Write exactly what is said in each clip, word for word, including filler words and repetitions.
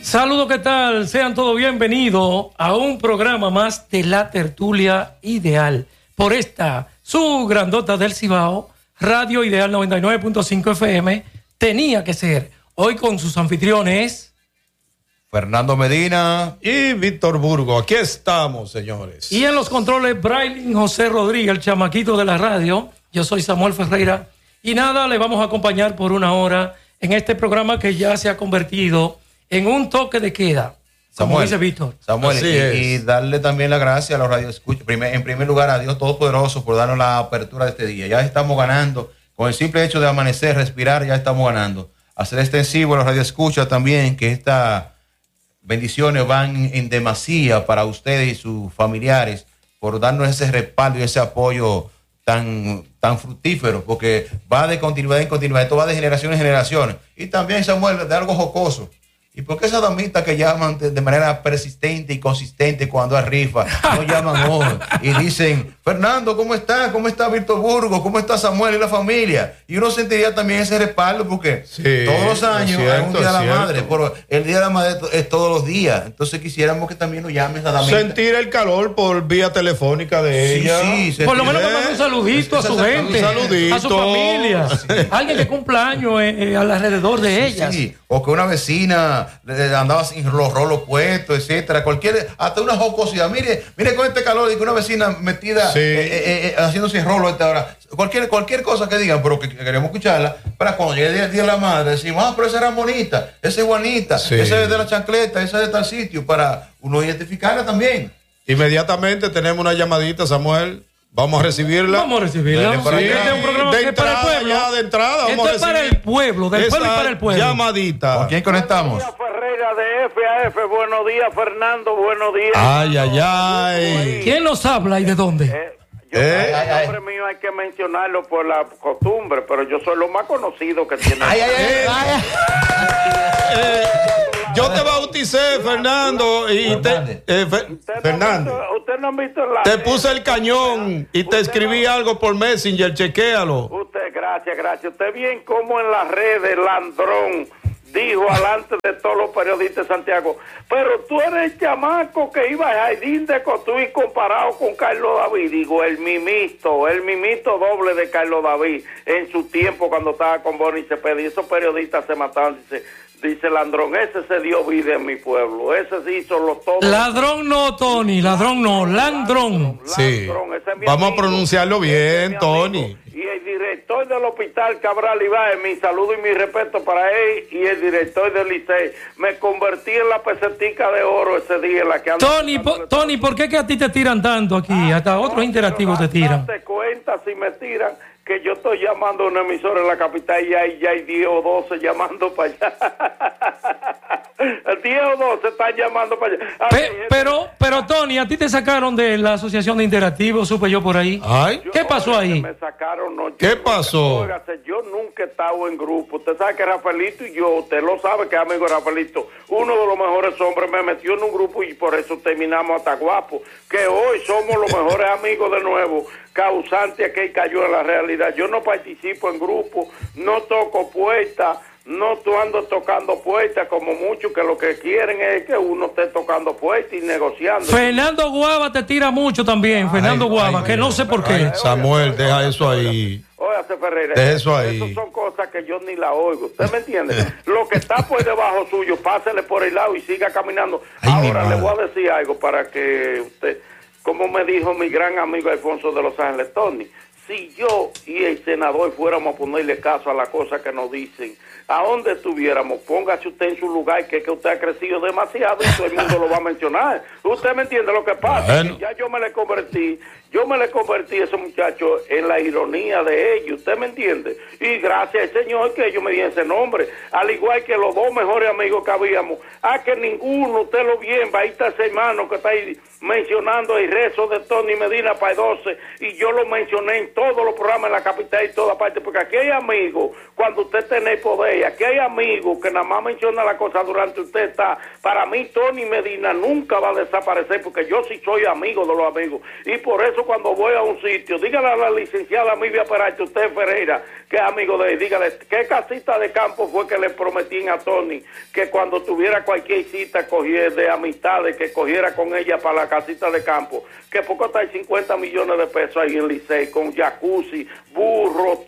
Saludos, ¿qué tal? Sean todos bienvenidos a un programa más de La Tertulia Ideal. Por esta, su grandota del Cibao, Radio Ideal noventa y nueve punto cinco F M, tenía que ser. Hoy con sus anfitriones... Fernando Medina y Víctor Burgo. Aquí estamos, señores. Y en los controles, Brailin José Rodríguez, el chamaquito de la radio. Yo soy Samuel Ferreira. Y nada, le vamos a acompañar por una hora en este programa que ya se ha convertido en un toque de queda. Como Samuel, dice Víctor. Samuel, y, y darle también las gracias a los radioescuchas. En primer lugar, a Dios Todopoderoso por darnos la apertura de este día. Ya estamos ganando. Con el simple hecho de amanecer, respirar, ya estamos ganando. Hacer extensivo a los radioescuchas también, que estas bendiciones van en demasía para ustedes y sus familiares, por darnos ese respaldo y ese apoyo tan, tan fructífero, porque va de continuidad en continuidad. Esto va de generación en generación. Y también, Samuel, de algo jocoso. ¿Y por qué esas damitas que llaman de manera persistente y consistente cuando hay rifa, no llaman hoy y dicen, Fernando, ¿cómo está? ¿Cómo está Víctor Burgo? ¿Cómo está Samuel y la familia? Y uno sentiría también ese respaldo porque sí, todos los años cierto, hay un Día de la cierto. Madre, pero el Día de la Madre es todos los días. Entonces quisiéramos que también nos llamen esa damita. Sentir el calor por vía telefónica de sí, ella. Sí, por lo menos mandar un saludito a su gente, saludito. a su familia. Sí. Alguien que cumpla años eh, eh, alrededor de sí, ellas. Sí. O que una vecina andaba sin los rolos puestos, etcétera, cualquier, hasta una jocosidad. Mire, mire con este calor y que una vecina metida sí. eh, eh, eh, haciéndose rolo a esta hora. Cualquier, cualquier cosa que digan, pero que, que queremos escucharla, para cuando llegue el día de la madre, decimos, ah, pero esa era bonita, esa es Juanita, sí. esa es de la chancleta, esa es de tal sitio, para uno identificarla también. Inmediatamente tenemos una llamadita, Samuel. Vamos a recibirla. Vamos a recibirla. Sí. Este es un programa de que entrada, para el pueblo. Ya de entrada, vamos Esto es para el pueblo, del pueblo y para el pueblo. Llamadita. ¿Con quién conectamos? Buenos días, Ferreira de F A F. Buenos días, Fernando. Buenos días. Ay, ay, ay. ¿Quién nos habla y de dónde? Eh, yo, eh, el ay, nombre ay. mío hay que mencionarlo por la costumbre, pero yo soy lo más conocido que tiene. Ay, ay, ay, ay. Eh, yo te bauticé, Fernando, y te, eh, Fer, ¿Usted Fernando. No visto, usted no ha visto la te puse el cañón y te escribí no, algo por Messenger, chequéalo. Usted, gracias, gracias. Usted bien como en las redes, Landrón dijo alante de todos los periodistas de Santiago, pero tú eres el chamaco que iba a Jardín de Cotuí comparado con Carlos David. Digo, el mimito, el mimito doble de Carlos David en su tiempo cuando estaba con Bonnie Cepeda, y esos periodistas se mataban. Dice, dice Landrón, ese se dio vida en mi pueblo, ese se hizo los todos. Ladrón no, Tony, ladrón no, Landrón. Sí. Landrón, ese es mi Vamos amigo, a pronunciarlo bien, Tony. Y el director del hospital Cabral Ibáez, mi saludo y mi respeto para él, y el director del Licey. Me convertí en la pesetica de oro ese día en la que ando. Tony, po, Tony, ¿por qué que a ti te tiran tanto aquí? Ah, Hasta no, otros interactivos te tiran. Date cuenta si me tiran que yo estoy llamando a una emisora en la capital y hay, ya hay diez o doce llamando para allá. diez o doce están llamando para allá. Ay, Pe, pero, pero Tony, a ti te sacaron de la Asociación de Interactivos, supe yo por ahí. Ay. ¿Qué pasó ahí? Me sacaron, no, ¿Qué nunca, pasó? Óigase, yo nunca he estado en grupo. Usted sabe que Rafaelito y yo, usted lo sabe que es amigo de Rafaelito, uno de los mejores hombres, me metió en un grupo y por eso terminamos hasta guapo. Que hoy somos los mejores amigos de nuevo, causante a que cayó en la realidad. Yo no participo en grupo, no toco puertas, no ando tocando puertas como muchos que lo que quieren es que uno esté tocando puertas y negociando. Fernando Guava te tira mucho también, ay, Fernando ay, Guava, ay, que ay, no sé por qué. Ay, Samuel, oiga, deja eso ahí. Óyase, Ferreira, deja eso ahí. Esas son cosas que yo ni la oigo. ¿Usted me entiende? Lo que está por debajo suyo, pásele por el lado y siga caminando. Ay, ahora le voy a decir algo para que usted, como me dijo mi gran amigo Alfonso de Los Ángeles, Tony, si yo y el senador fuéramos a ponerle caso a las cosas que nos dicen, a dónde estuviéramos, póngase usted en su lugar, que es que usted ha crecido demasiado y todo el mundo lo va a mencionar. Usted me entiende lo que pasa. Bueno. Ya yo me le convertí, yo me le convertí a ese muchacho en la ironía de ellos, ¿usted me entiende? Y gracias al Señor que ellos me dieron ese nombre, al igual que los dos mejores amigos que habíamos. A que ninguno, usted lo bien, va ahí está ese hermano que está ahí mencionando el rezo de Tony Medina para el doce, y yo lo mencioné en todos los programas en la capital y toda parte, porque aquí hay amigos cuando usted tiene el poder. Aquí hay amigos que nada más mencionan la cosa durante usted está. Para mí, Tony Medina nunca va a desaparecer porque yo sí soy amigo de los amigos. Y por eso cuando voy a un sitio, dígale a la licenciada Mivia Peralta, usted Ferreira, que es amigo de él, dígale, ¿qué casita de campo fue que le prometí a Tony? Que cuando tuviera cualquier cita cogiera de amistades, que cogiera con ella para la casita de campo. Que poco está hay cincuenta millones de pesos ahí en Licey, con jacuzzi, burros,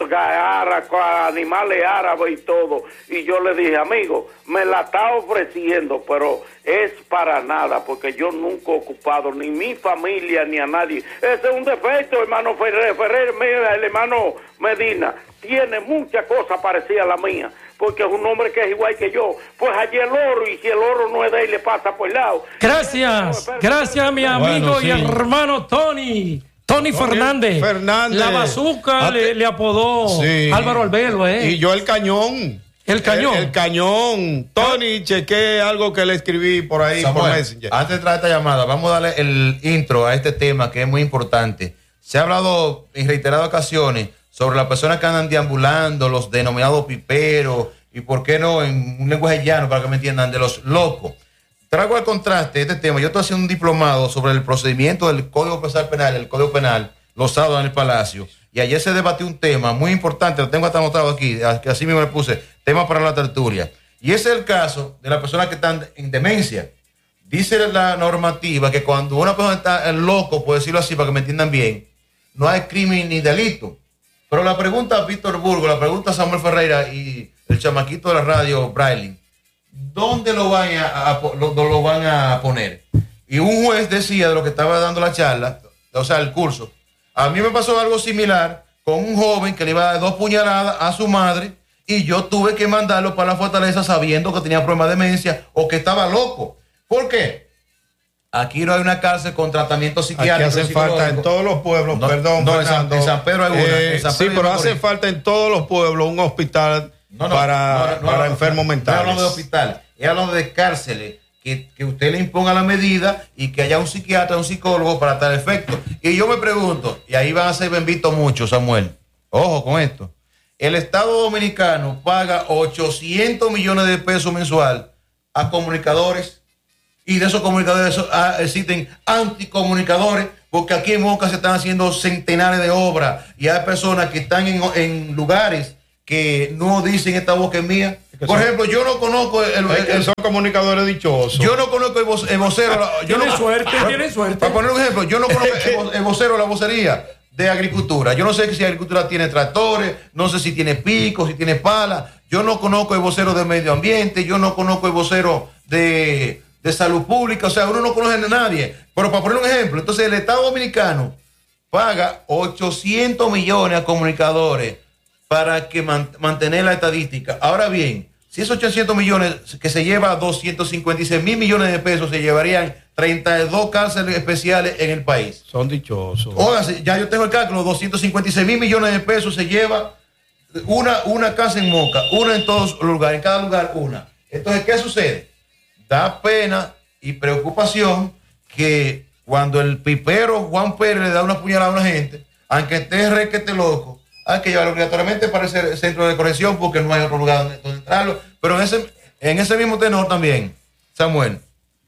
animales árabes y todo. Y yo le dije, amigo, me la está ofreciendo, pero es para nada, porque yo nunca he ocupado ni mi familia ni a nadie. Ese es un defecto, hermano Ferrer, Ferrer, mira, el hermano Medina tiene muchas cosas parecidas a la mía, porque es un hombre que es igual que yo. Pues allí el oro, y si el oro no es de él, le pasa por el lado. Gracias, gracias mi amigo bueno, sí. y hermano Tony. Tony Fernández. Fernández. La bazuca le, le apodó sí. Álvaro Albelo, ¿eh? Y yo el cañón. El cañón. El, el cañón. Tony, chequé algo que le escribí por ahí Samuel, por Messenger. Antes de traer esta llamada, vamos a darle el intro a este tema que es muy importante. Se ha hablado en reiteradas ocasiones sobre las personas que andan deambulando, los denominados piperos, y por qué no, en un lenguaje llano, para que me entiendan, de los locos. Traigo al contraste este tema. Yo estoy haciendo un diplomado sobre el procedimiento del Código Procesal Penal, el Código Penal, los sábados en el Palacio. Y ayer se debatió un tema muy importante, lo tengo hasta anotado aquí, que así mismo le puse, tema para la tertulia. Y ese es el caso de las personas que están en demencia. Dice la normativa que cuando una persona está loco, por decirlo así, para que me entiendan bien, no hay crimen ni delito. Pero la pregunta a Víctor Burgo, la pregunta a Samuel Ferreira y el chamaquito de la radio, Braille, ¿dónde lo van a, a, lo, lo van a poner? Y un juez decía de lo que estaba dando la charla, o sea, el curso. A mí me pasó algo similar con un joven que le iba a dar dos puñaladas a su madre y yo tuve que mandarlo para la fortaleza sabiendo que tenía problemas de demencia o que estaba loco. ¿Por qué? Aquí no hay una cárcel con tratamiento psiquiátrico. Aquí hace falta en todos los pueblos, no, perdón, no, en, San, en San Pedro hay una. Eh, en San sí, pero hace falta en todos los pueblos un hospital no, no, para, no, no, para no, enfermos no, mentales. No hablando de hospital, es hablando de cárceles, que, que usted le imponga la medida y que haya un psiquiatra, un psicólogo para tal efecto. Y yo me pregunto, y ahí van a ser benditos muchos, Samuel, ojo con esto, el Estado Dominicano paga ochocientos millones de pesos mensual a comunicadores. Y de esos comunicadores ah, existen anticomunicadores, porque aquí en Moca se están haciendo centenares de obras y hay personas que están en, en lugares que no dicen esta voz que es mía. Es que Por son, ejemplo, yo no conozco el, el, el, el son comunicadores dichosos. Yo no conozco el, vo, el vocero. Tiene no, suerte, para, tiene suerte. Para poner un ejemplo, yo no conozco el, el vocero, la vocería de agricultura. Yo no sé si agricultura tiene tractores, no sé si tiene picos, si tiene palas. Yo no conozco el vocero de medio ambiente, yo no conozco el vocero de... de salud pública, o sea, uno no conoce a nadie. Pero para poner un ejemplo, entonces el Estado Dominicano paga ochocientos millones a comunicadores para que man, mantener la estadística. Ahora bien, si esos ochocientos millones que se lleva doscientos cincuenta y seis mil millones de pesos, se llevarían treinta y dos cárceles especiales en el país. Son dichosos. Óigase, ya yo tengo el cálculo, doscientos cincuenta y seis mil millones de pesos se lleva una, una casa en Moca, una en todos los lugares, en cada lugar una. Entonces, ¿qué sucede? Da pena y preocupación que cuando el pipero Juan Pérez le da una puñalada a una gente, aunque esté requete loco, hay que llevarlo obligatoriamente para ese centro de corrección porque no hay otro lugar donde, donde entrarlo. Pero en ese, en ese mismo tenor también, Samuel,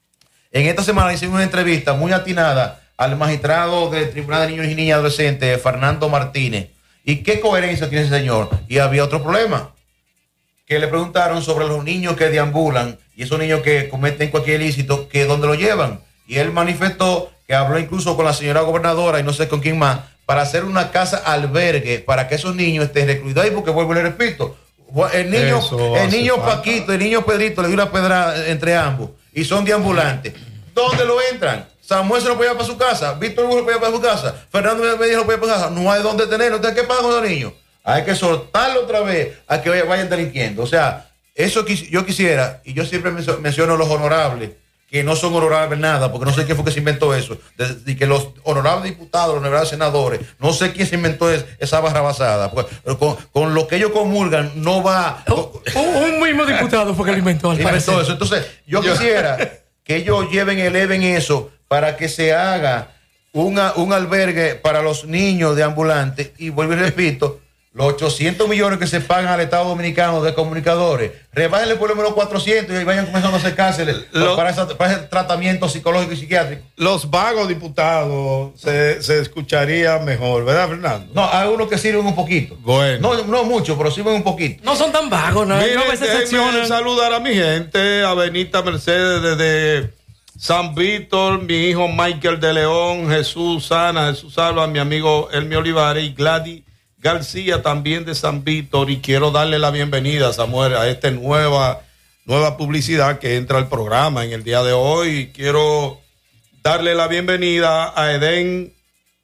en esta semana hice una entrevista muy atinada al magistrado del Tribunal de Niños y Niñas Adolescentes, Fernando Martínez. ¿Y qué coherencia tiene ese señor? Y había otro problema, que le preguntaron sobre los niños que deambulan y esos niños que cometen cualquier ilícito, que dónde lo llevan. Y él manifestó que habló incluso con la señora gobernadora y no sé con quién más, para hacer una casa albergue para que esos niños estén recluidos ahí, porque vuelvo y le repito, el niño, el niño Paquito, el niño Pedrito le dio una pedrada entre ambos y son deambulantes. ¿Dónde lo entran? Samuel se lo puede llevar para su casa, Víctor Hugo lo puede llevar para su casa, Fernando Medina lo puede llevar para su casa. No hay dónde tenerlo. ¿Usted qué pasa con los niños? Hay que soltarlo otra vez a que vayan delinquiendo. O sea, eso yo quisiera, y yo siempre menciono los honorables, que no son honorables nada, porque no sé quién fue que se inventó eso, de, de que los honorables diputados, los honorables senadores, no sé quién se inventó es, esa barra basada, porque con, con lo que ellos comulgan no va... Un, un mismo diputado fue que lo inventó, al parecer. Eso. Entonces, yo quisiera que ellos lleven, eleven eso para que se haga una, un albergue para los niños de ambulantes, y vuelvo y repito, los ochocientos millones que se pagan al Estado Dominicano de comunicadores, rebájenle por lo menos cuatrocientos y vayan comenzando a hacer cárceles lo, para, esa, para ese tratamiento psicológico y psiquiátrico. Los vagos diputados se, se escucharía mejor, ¿verdad, Fernando? No, hay unos que sirven un poquito. Bueno. No, no mucho, pero sirven un poquito. No son tan vagos, ¿no? Miren, no a veces seccionan. Saludar a mi gente, a Benita Mercedes desde San Víctor, mi hijo Michael de León, Jesús Ana, Jesús Salva, mi amigo Elmi Olivares y Gladys García también de San Víctor, y quiero darle la bienvenida, Samuel, a esta nueva, nueva publicidad que entra al programa en el día de hoy. Quiero darle la bienvenida a Edén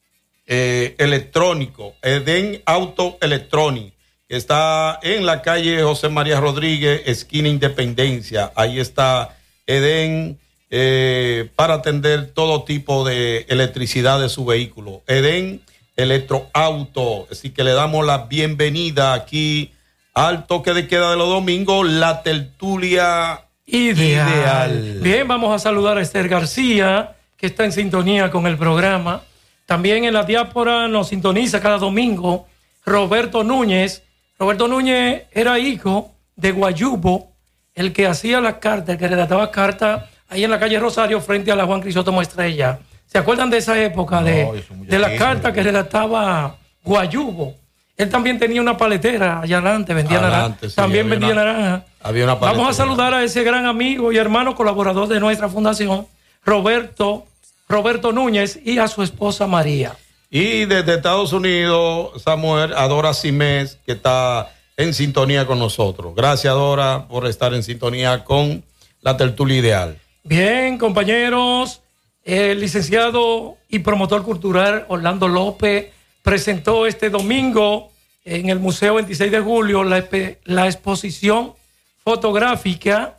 eh, Electrónico, Edén Auto Electronic, que está en la calle José María Rodríguez, esquina Independencia. Ahí está Edén eh, para atender todo tipo de electricidad de su vehículo. Edén Electroauto, así que le damos la bienvenida aquí al toque de queda de los domingos, la tertulia ideal. ideal. Bien, vamos a saludar a Esther García, que está en sintonía con el programa. También en la diáspora nos sintoniza cada domingo Roberto Núñez. Roberto Núñez era hijo de Guayubo, el que hacía las cartas, el que redactaba cartas ahí en la calle Rosario frente a la Juan Crisóstomo Estrella. ¿Se acuerdan de esa época de, no, de la carta que redactaba Guayubo? Él también tenía una paletera allá adelante, vendía naranja. Sí, también vendía una, naranja. Había una paletera. Vamos a saludar a ese gran amigo y hermano colaborador de nuestra fundación, Roberto, Roberto Núñez, y a su esposa María. Y desde Estados Unidos, Samuel, a Dora Simés, que está en sintonía con nosotros. Gracias, Dora, por estar en sintonía con la tertulia ideal. Bien, compañeros. El licenciado y promotor cultural Orlando López presentó este domingo en el Museo veintiséis de julio la, la exposición fotográfica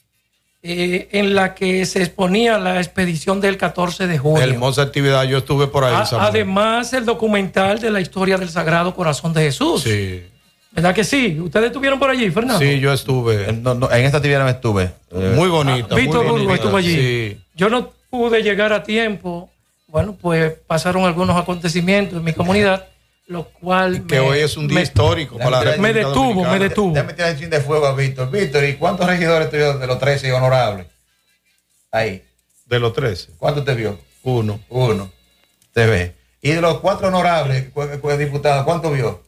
eh, en la que se exponía la expedición del catorce de julio. Hermosa actividad, yo estuve por ahí. A, además, el documental de la historia del Sagrado Corazón de Jesús. Sí. ¿Verdad que sí? ¿Ustedes estuvieron por allí, Fernando? Sí, yo estuve. No, no, en esta actividad no estuve. Muy bonita. Ah, Víctor Burgo estuvo allí. Sí. Yo no pude llegar a tiempo. Bueno, pues pasaron algunos acontecimientos en mi comunidad, lo cual que me, hoy es un día me, histórico para la me República detuvo, Dominicana. me detuvo. Déjame tirar el chin de fuego a Víctor. Víctor, ¿y cuántos regidores te vio de los trece honorables? Ahí. De los trece. ¿Cuántos te vio? Uno. Uno. Te ve. Y de los cuatro honorables, diputados, ¿cuántos vio?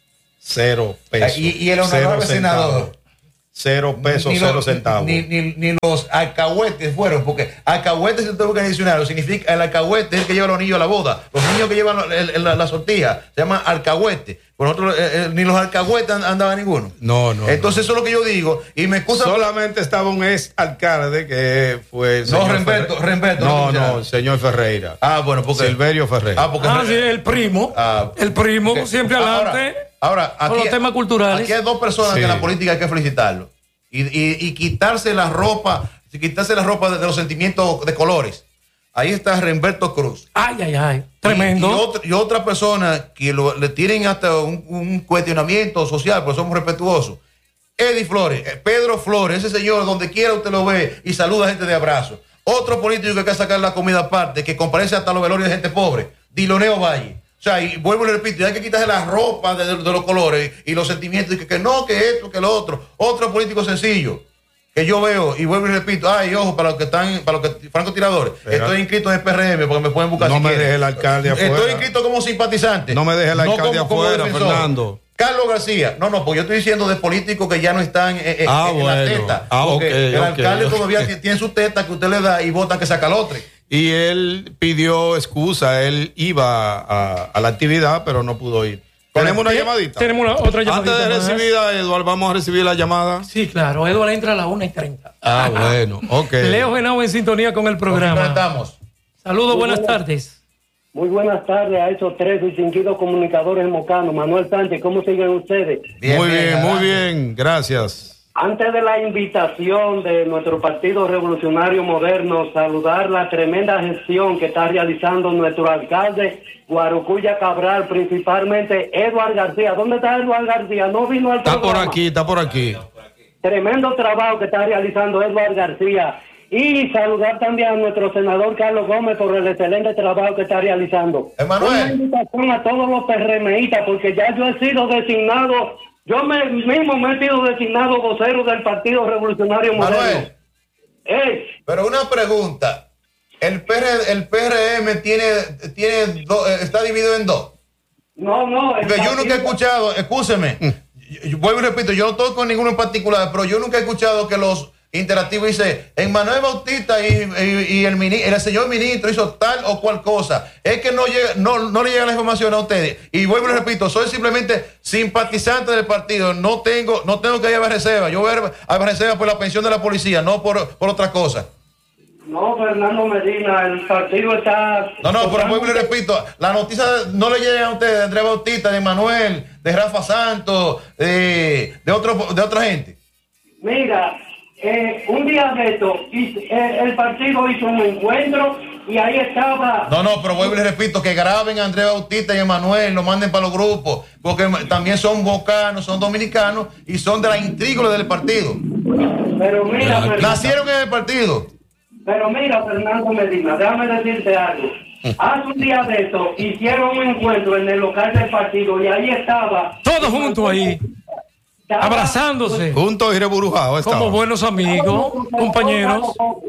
Cero pesos. Y, y el honorable senador. Cero pesos, ni cero los, centavos. Ni, ni, ni los alcahuetes fueron, porque alcahuetes, si usted busca en el diccionario, significa el alcahuete es el que lleva a los niños a la boda. Los niños que llevan el, el, la, la sortija se llaman alcahuete. Por nosotros, eh, eh, ni los alcahuetes andaban ninguno. No, no. Entonces, no. Eso es lo que yo digo. Y me excusa. Solamente estaba un ex alcalde que fue. El no, Remberto, Remberto. No, no, el señor Ferreira. Ah, bueno, porque. Silverio Ferreira. Ah, porque ah sí, el primo. Ah, el primo, porque, siempre adelante. Ahora, aquí, con los temas culturales. Aquí hay dos personas sí. que en la política hay que felicitarlo. Y, y, y quitarse la ropa, quitarse la ropa de, de los sentimientos de colores. Ahí está Remberto Cruz. Ay, ay, ay. Tremendo. Y, y, otra, y otra persona que lo, le tienen hasta un, un cuestionamiento social, porque somos respetuosos. Eddie Flores, Pedro Flores, ese señor, donde quiera usted lo ve y saluda a gente de abrazo. Otro político que hay que sacar la comida aparte, que comparece hasta los velorios de gente pobre. Diloneo Valle. O sea, y vuelvo y le repito, hay que quitarse la ropa de, de, de los colores y los sentimientos, y que, que no, que esto, que lo otro. Otro político sencillo que yo veo, y vuelvo y repito, ay, ojo, para los que están, para los que francotiradores, Pero, estoy inscrito en el P R M porque me pueden buscar. No si me quieren. deje el alcalde afuera. Estoy inscrito como simpatizante. No me deje el alcalde no como, afuera, como Fernando. Carlos García, no, no, pues yo estoy diciendo de políticos que ya no están eh, ah, en bueno. la teta. Ah, porque okay, el okay. alcalde todavía tiene su teta que usted le da y votan que se acalotre. Y él pidió excusa, él iba a, a la actividad, pero no pudo ir. ¿Tenemos una llamadita? Tenemos una, otra llamadita. Antes de recibir a Eduardo, vamos a recibir la llamada. Sí, claro. Eduardo entra a las una y treinta. Ah, bueno, ok. Leo Genao en sintonía con el programa. Estamos. Saludos, buenas tardes. Muy buenas tardes a esos tres distinguidos comunicadores mocanos. Manuel Sánchez, ¿cómo siguen ustedes? Bien, muy bien, bien muy bien, gracias. Antes de la invitación de nuestro Partido Revolucionario Moderno, saludar la tremenda gestión que está realizando nuestro alcalde Guarocuya Cabral, principalmente Eduardo García. ¿Dónde está Eduardo García? No vino al Está programa. por aquí, está por aquí. Tremendo trabajo que está realizando Eduardo García y saludar también a nuestro senador Carlos Gómez por el excelente trabajo que está realizando. Emanuel. Una invitación a todos los PRMistas, porque ya yo he sido designado, yo me, mismo me he sido designado vocero del Partido Revolucionario Moderno. Manuel, Eh, pero una pregunta. El, P R, el P R M tiene, tiene do, está dividido en dos. no, no. el Porque yo nunca he partido- escuchado, escúcheme, yo- yo vuelvo y repito, yo no estoy con ninguno en particular, pero yo nunca he escuchado que los interactivos dice, en Manuel Bautista y, y, y el, mini, el señor ministro hizo tal o cual cosa. Es que no, llega, no, no le llega la información a ustedes. Y vuelvo y repito, soy simplemente simpatizante del partido. No tengo, no tengo que ir a reserva. Yo voy a reserva por la pensión de la policía, no por, por otra cosa. No, Fernando Medina, el partido está... No, no, pero vuelvo y repito, la noticia no le llega a ustedes de Andrés Bautista, de Manuel, de Rafa Santos, de, de, otro, de otra gente. Mira, eh, un día de esto, hizo- eh, el partido hizo un encuentro y ahí estaba... No, no, pero vuelvo y repito, que graben a Andrés Bautista y a Manuel, lo manden para los grupos, porque también son bocanos, son dominicanos y son de la intrígula del partido. Pero mira, Fernando, Nacieron en el partido. pero mira, Fernando Medina, déjame decirte algo. Hace un día de esto hicieron un encuentro en el local del partido y ahí estaba... Todos juntos ahí, estaba- abrazándose, Juntos y reburujados estaban. como buenos amigos, compañeros.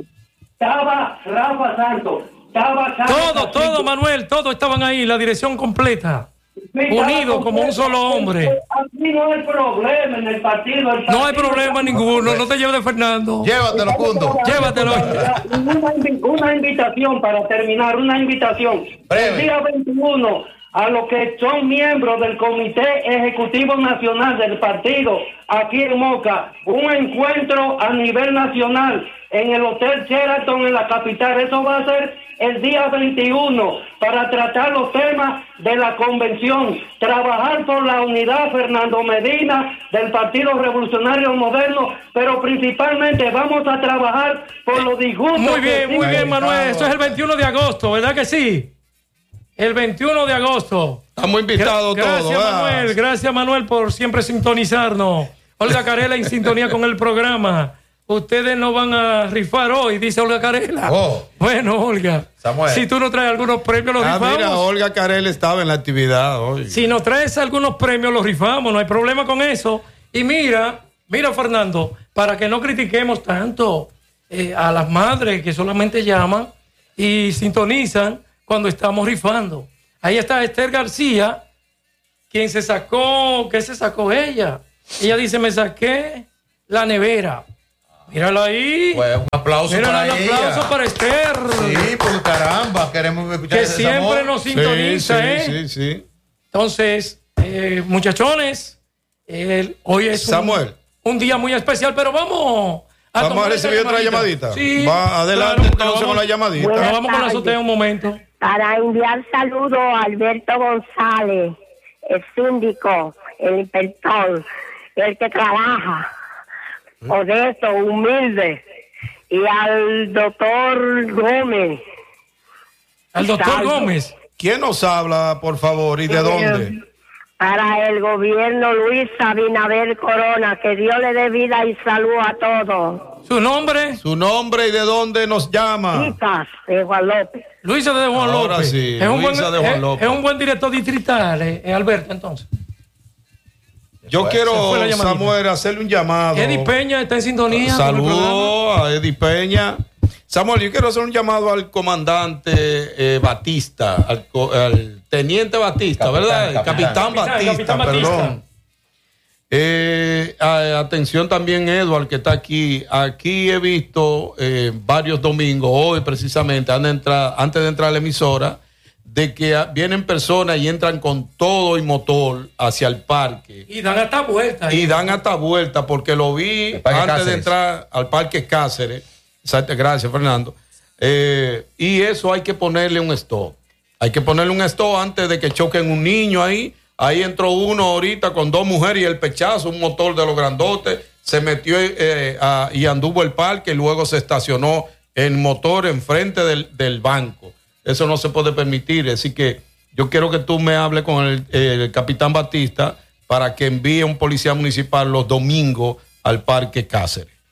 Estaba Rafa Santos, estaba... Carlos Todo, todo, Castillo. Manuel, todos estaban ahí, la dirección completa. Mira, Unidos como un solo hombre. Aquí no hay problema en el partido. el No hay partido problema está- ninguno, no te lleves de Fernando. Llévatelo, Cundo. Llévatelo. Una, invi- una invitación para terminar, una invitación. Breve. El día veintiuno, a los que son miembros del Comité Ejecutivo Nacional del partido, aquí en Moca, un encuentro a nivel nacional en el Hotel Sheraton en la capital. Eso va a ser el día veintiuno para tratar los temas de la convención, trabajar por la unidad, Fernando Medina, del Partido Revolucionario Moderno, pero principalmente vamos a trabajar por los disgustos. Muy bien, que muy sí- bien, Manuel. Eso es el veintiuno de agosto, ¿verdad que sí? El veintiuno de agosto. Estamos invitados Gra- todos. Gracias, ¿verdad? Manuel. Gracias, Manuel, por siempre sintonizarnos. Olga Carela en sintonía con el programa. Ustedes no van a rifar hoy, dice Olga Carela. Oh. Bueno, Olga, Samuel. si tú nos traes algunos premios, los Ah, rifamos. mira, Olga Carel estaba en la actividad hoy. Si nos traes algunos premios, los rifamos, no hay problema con eso. Y mira, mira, Fernando, para que no critiquemos tanto eh, a las madres que solamente llaman y sintonizan cuando estamos rifando. Ahí está Esther García, quien se sacó, ¿qué se sacó ella? Ella dice, me saqué la nevera. Mírala ahí. Pues un aplauso Mírala, para un ella. aplauso para Esther. Sí, porque caramba, queremos escuchar Que ese siempre amor. nos Sí, sintoniza, sí, ¿eh? sí, sí. Entonces, eh, muchachones, eh, hoy es un, Samuel. un día muy especial, pero vamos a, Vamos tomar a esa recibir otra llamadita. Sí, Va, adelante, claro, entonces, vamos- con la llamadita. Nos Buenas vamos con la tardes. azotea un momento. Para enviar saludos a Alberto González, el síndico, el inspector, el que trabaja, honesto, humilde, y al doctor Gómez. Al doctor Salve. Gómez. ¿Quién nos habla, por favor, y de dónde? Para el gobierno Luis Abinader Corona, que Dios le dé vida y salud a todos. Su nombre, Su nombre y de dónde nos llama. Chicas de Juan López. Luisa de Juan Ahora López. sí, es, un buen, Luisa de Juan es- López. es un buen director distrital, eh, eh, Alberto, entonces. Yo Se quiero, fue la llamadita. Samuel, hacerle un llamado. Eddie Peña está en sintonía. con el programa. Saludos a Eddie Peña. Samuel, yo quiero hacer un llamado al comandante eh, Batista, al, co- al teniente Batista, Capitán, ¿verdad? El capitán. capitán, Capitán, Batista, capitán perdón. Batista. Eh, a- atención también, Edward, que está aquí. Aquí he visto eh, varios domingos, hoy precisamente, antes de, entrar, antes de entrar a la emisora, de que ah, vienen personas y entran con todo y motor hacia el parque. Y dan hasta vuelta. Y dan hasta vuelta, porque lo vi El Parque antes de Cáceres. entrar al Parque Cáceres. Exacto, gracias, Fernando. Eh, y eso hay que ponerle un stop. Hay que ponerle un stop antes de que choquen un niño ahí. Ahí entró uno ahorita con dos mujeres y el pechazo, un motor de los grandotes. Se metió eh, a- y anduvo el parque y luego se estacionó el motor enfrente del, del banco. Eso no se puede permitir. Así que yo quiero que tú me hables con el, el capitán Batista para que envíe un policía municipal los domingos al Parque Cáceres.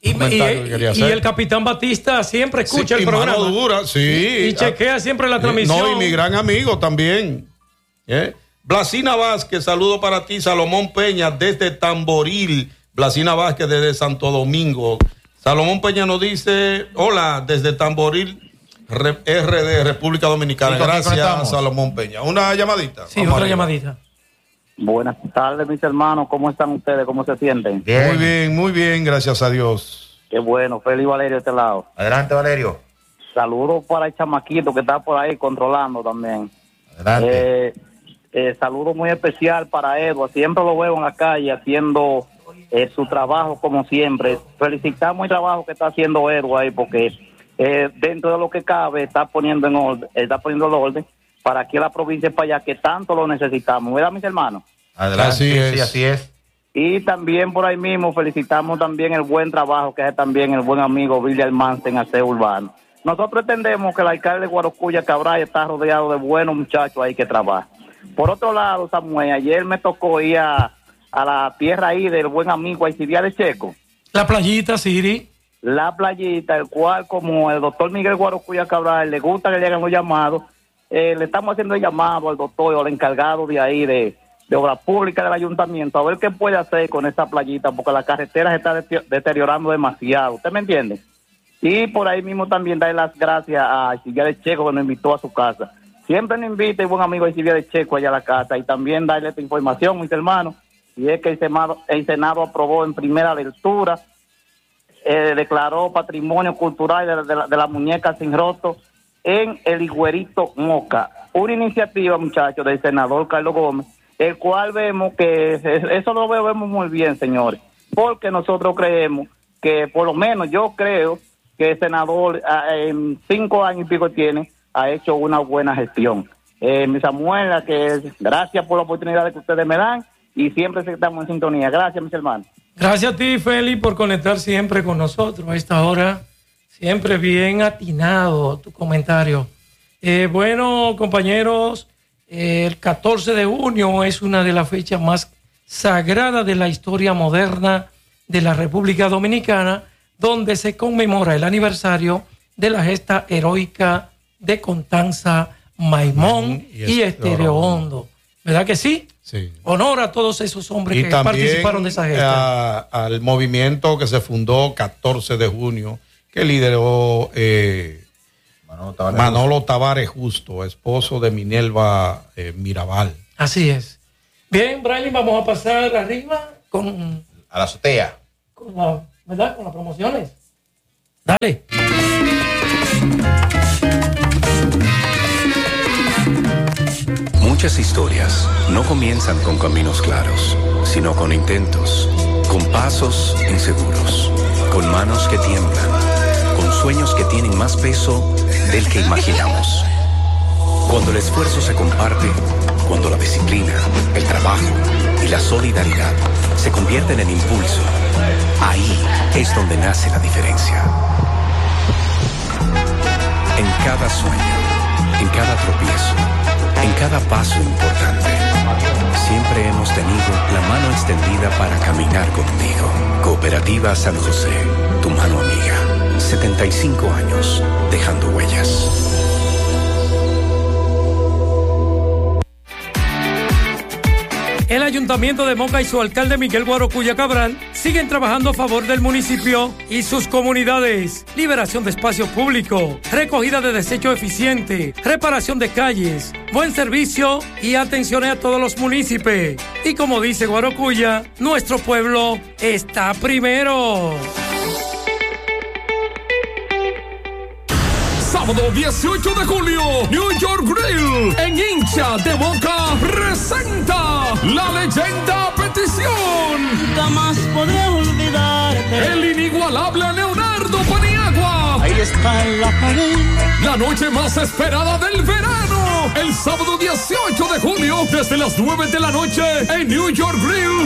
Y, y, y, y el capitán Batista siempre escucha sí, el programa. Mano dura, sí. Y, y chequea siempre la transmisión. No, y mi gran amigo también. ¿Eh? Blasina Vázquez, saludo para ti. Salomón Peña desde Tamboril. Blasina Vázquez desde Santo Domingo. Salomón Peña nos dice, hola, desde Tamboril, R D, República Dominicana. Sí, gracias, Salomón Peña. Una llamadita. Sí, Vamos otra arriba. llamadita. Buenas tardes, mis hermanos. ¿Cómo están ustedes? ¿Cómo se sienten? Bien. Muy bien, muy bien, gracias a Dios. Qué bueno. Feliz Valerio de este lado. Adelante, Valerio. Saludos para el chamaquito que está por ahí controlando también. Adelante. Eh, eh, saludo muy especial para Edward. Siempre lo veo en la calle haciendo eh, su trabajo como siempre. Felicitamos el trabajo que está haciendo Edward ahí porque eh, dentro de lo que cabe está poniendo en orden, está poniendo el orden para aquí la provincia de para allá que tanto lo necesitamos. ¿Verdad, mis hermanos? Adelante, así sí, es. Sí, así es. Y también por ahí mismo felicitamos también el buen trabajo que hace también el buen amigo Billy Almanza en aseo urbano. Nosotros entendemos que el alcalde de Guarocuya Cabral está rodeado de buenos muchachos ahí que trabajan. Por otro lado, Samuel, ayer me tocó ir a, a la tierra ahí del buen amigo Alcibiades Checo. La playita, Siri. La playita, el cual como el doctor Miguel Guarocuya Cabral le gusta que le hagan los llamados, eh, le estamos haciendo el llamado al doctor o al encargado de ahí de, de obra pública del ayuntamiento a ver qué puede hacer con esa playita porque la carretera se está deteriorando demasiado. ¿Usted me entiende? Y por ahí mismo también darle las gracias a Alcibiades Checo que nos invitó a su casa. Siempre nos invita el buen amigo Alcibiades Checo allá a la casa y también darle esta información, mis hermanos, y es que el Senado, el Senado aprobó en primera lectura, eh, declaró patrimonio cultural de, de, la, de la muñeca sin rostro en el Higuerito Moca. Una iniciativa, muchachos, del senador Carlos Gómez, el cual vemos que, eso lo vemos muy bien, señores, porque nosotros creemos que, por lo menos yo creo, que el senador en cinco años y pico tiene, ha hecho una buena gestión. Eh, mi Samuela, que gracias por la oportunidad que ustedes me dan y siempre estamos en sintonía. Gracias, mis hermanos. Gracias a ti, Feli, por conectar siempre con nosotros a esta hora. Siempre bien atinado tu comentario. Eh, bueno, compañeros, eh, el catorce de junio es una de las fechas más sagradas de la historia moderna de la República Dominicana, donde se conmemora el aniversario de la gesta heroica de Constanza Maimón y, y Estéreo Hondo. ¿Verdad que sí? Sí. Honor a todos esos hombres y que también participaron de esa gesta. A, al movimiento que se fundó catorce de junio, que lideró eh, Manolo, Tavares Manolo Tavares Justo, esposo de Minerva eh, Mirabal. Así es. Bien, Braille, vamos a pasar arriba con... A la azotea. Con la, ¿verdad? Con las promociones. Dale. Muchas historias no comienzan con caminos claros, sino con intentos, con pasos inseguros, con manos que tiemblan, con sueños que tienen más peso del que imaginamos. Cuando el esfuerzo se comparte, cuando la disciplina, el trabajo y la solidaridad se convierten en impulso, ahí es donde nace la diferencia. En cada sueño, en cada tropiezo, en cada paso importante, siempre hemos tenido la mano extendida para caminar contigo. Cooperativa San José, tu mano amiga. setenta y cinco años, dejando huellas. El Ayuntamiento de Moca y su alcalde Miguel Guarocuya Cabral siguen trabajando a favor del municipio y sus comunidades. Liberación de espacio público, recogida de desechos eficiente, reparación de calles, buen servicio y atención a todos los municipios. Y como dice Guarocuya, nuestro pueblo está primero. Sábado dieciocho de julio, New York Grill en Hincha de Boca presenta La Leyenda Petición. Nunca más podré olvidarte. El inigualable Leonardo Paniagua. Ahí está en la pared. La noche más esperada del verano. El sábado dieciocho de junio, desde las nueve de la noche en New York Grill.